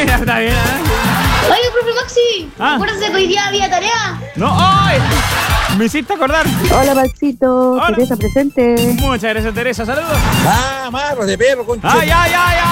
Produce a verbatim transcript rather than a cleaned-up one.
Está bien, ¿eh? Oye, profe Maxi, Ah. acuérdate que hoy día había tarea. No, ¡ay! Me hiciste acordar. Hola, Maxito. Hola. Teresa presente. Muchas gracias, Teresa. Saludos. Ah, marro de perro, concha. ¡Ay, ay, ay, ay!